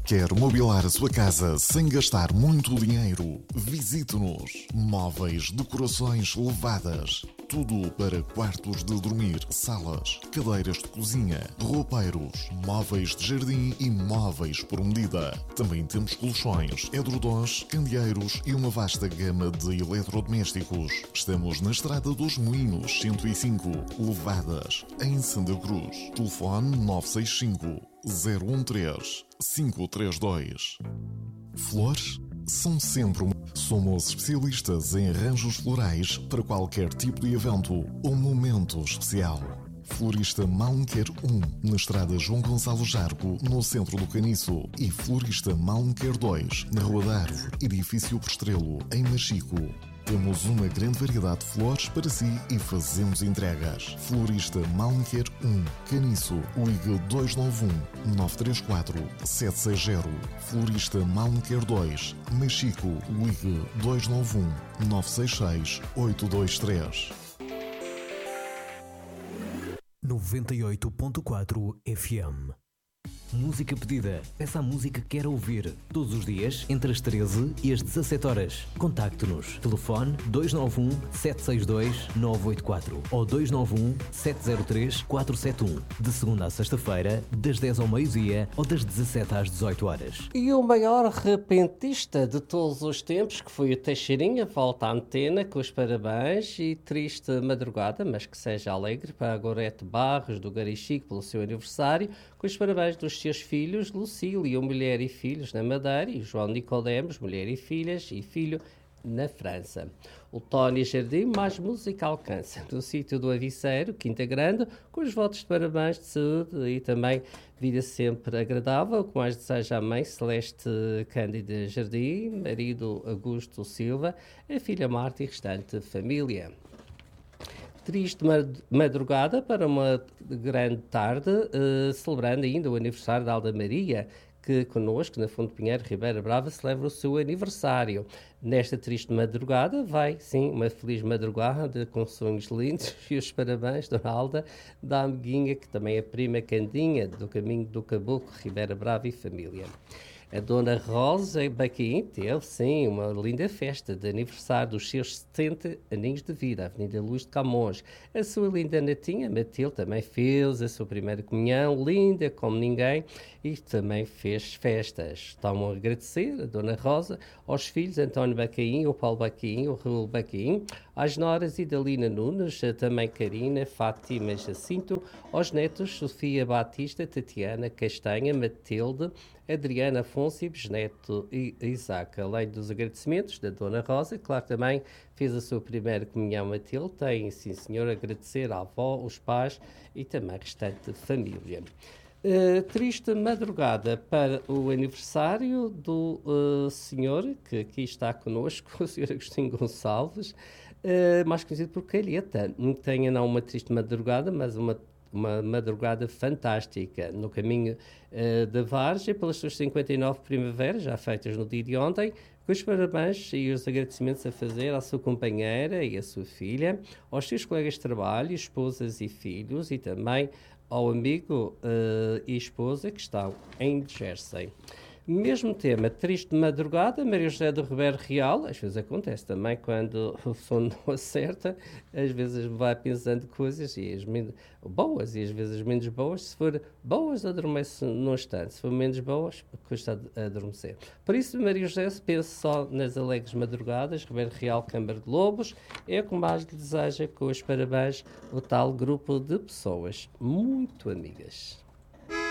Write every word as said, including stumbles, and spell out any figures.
Quer mobilar a sua casa sem gastar muito dinheiro? Visite-nos. Móveis, decorações levadas. Tudo para quartos de dormir, salas, cadeiras de cozinha, roupeiros, móveis de jardim e móveis por medida. Também temos colchões, edredons, candeeiros e uma vasta gama de eletrodomésticos. Estamos na Estrada dos Moinhos, cento e cinco, Levadas, em Santa Cruz. Telefone nove seis cinco, zero um três, cinco três dois. Flores são sempre uma... Somos especialistas em arranjos florais para qualquer tipo de evento ou momento especial. Florista Malmequer um, na Estrada João Gonçalo Jargo, no centro do Caniço. E Florista Malmequer dois, na Rua da Árvore, edifício Postrelo, em Machico. Temos uma grande variedade de flores para si e fazemos entregas. Florista Malmequer um, Caniço, ligue dois nove um, nove três quatro, sete seis zero. Florista Malmequer dois, Machico, ligue dois nove um, nove seis seis, oito dois três. noventa e oito ponto quatro F M. Música pedida. Peça a música que quer ouvir. Todos os dias, entre as treze e as dezassete horas. Contacte-nos. Telefone dois nove um, sete seis dois, nove oito quatro ou dois nove um, sete zero três, quatro sete um. De segunda a sexta-feira, das dez ao meio-dia ou das dezassete às dezoito horas. E o maior repentista de todos os tempos, que foi o Teixeirinha, volta à antena com os parabéns e triste madrugada, mas que seja alegre, para a Gorete Barros, do Garichico, pelo seu aniversário, com os parabéns dos seus filhos, Lucília, mulher e filhos na Madeira, e João Nicodemos, mulher e filhas e filho na França. O Tony Jardim, mais música alcança, do sítio do Aviceiro, Quinta Grande, com os votos de parabéns de saúde e também vida sempre agradável, com mais deseja a mãe Celeste Cândida Jardim, marido Augusto Silva, a filha Marta e restante família. Triste madrugada para uma grande tarde, uh, celebrando ainda o aniversário da Alda Maria, que connosco, na Fundo Pinheiro, Ribeira Brava, celebra o seu aniversário. Nesta triste madrugada, vai, sim, uma feliz madrugada, com sonhos lindos, e os parabéns, Dona Alda, da amiguinha, que também é prima Candinha, do Caminho do Caboclo, Ribeira Brava e família. A Dona Rosa Baquim teve, sim, uma linda festa de aniversário dos seus setenta aninhos de vida, Avenida Luz de Camões. A sua linda netinha, Matilde, também fez a sua primeira comunhão, linda como ninguém, e também fez festas. Estão a agradecer a Dona Rosa, aos filhos António Baquim, o Paulo Baquim, o Raul Baquim, às noras Idalina Nunes, também Karina, Fátima Jacinto, aos netos Sofia Batista, Tatiana Castanha, Matilde, Adriana Afonso e Bisneto e Isaac. Além dos agradecimentos da Dona Rosa, claro, também fez a sua primeira comunhão Matilde, tem, sim senhor, agradecer à avó, os pais e também a restante família. Uh, triste madrugada para o aniversário do uh, senhor, que aqui está connosco, o senhor Agostinho Gonçalves, uh, mais conhecido por Calheta. Não tenha não uma triste madrugada, mas uma uma madrugada fantástica no caminho uh, da Vargem, pelas suas cinquenta e nove primaveras, já feitas no dia de ontem, com os parabéns e os agradecimentos a fazer à sua companheira e à sua filha, aos seus colegas de trabalho, esposas e filhos, e também ao amigo uh, e esposa que estão em Jersey. Mesmo tema, triste madrugada, Maria José do Ribeiro Real, às vezes acontece também quando o sono não acerta, às vezes vai pensando coisas e as menos boas e às vezes menos boas. Se for boas, adormece num instante, se for menos boas, custa a adormecer. Por isso, Maria José, se pensa só nas alegres madrugadas, Ribeiro Real, Câmara de Lobos, é o que mais lhe deseja, com os parabéns, o tal grupo de pessoas muito amigas.